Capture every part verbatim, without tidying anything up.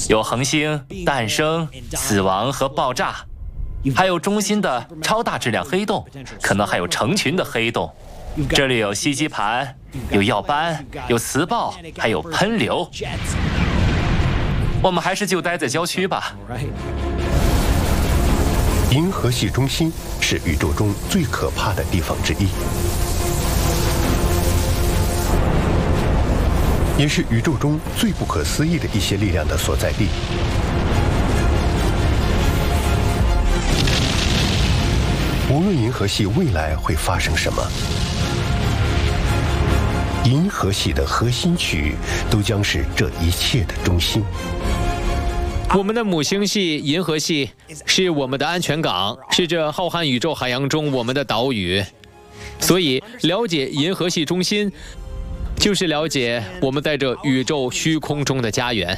有恒星诞生、死亡和爆炸，还有中心的超大质量黑洞，可能还有成群的黑洞。这里有吸积盘，有耀斑，有磁暴，还有喷流。我们还是就待在郊区吧。 银河系中心是宇宙中最可怕的地方之一，也是宇宙中最不可思议的一些力量的所在地。无论银河系未来会发生什么，银河系的核心区域都将是这一切的中心。 我们的母星系银河系是我们的安全港，是这浩瀚宇宙海洋中我们的岛屿。所以，了解银河系中心，就是了解我们在这宇宙虚空中的家园。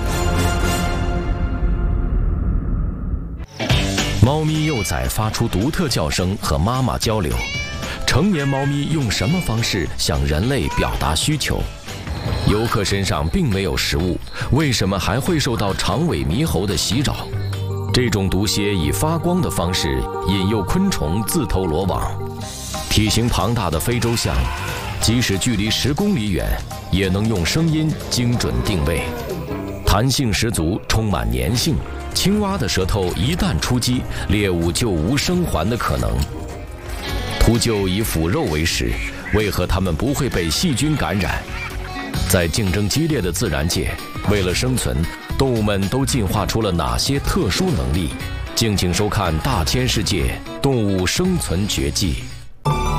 猫咪幼崽发出独特叫声和妈妈交流，成年猫咪用什么方式向人类表达需求？游客身上并没有食物，为什么还会受到长尾猕猴的袭扰？这种毒蝎以发光的方式引诱昆虫自投罗网。体型庞大的非洲象，即使距离十公里远，也能用声音精准定位。弹性十足，充满粘性。青蛙的舌头一旦出击，猎物就无生还的可能。秃鹫以腐肉为食，为何它们不会被细菌感染？在竞争激烈的自然界，为了生存，动物们都进化出了哪些特殊能力？敬请收看《大千世界：动物生存绝技》。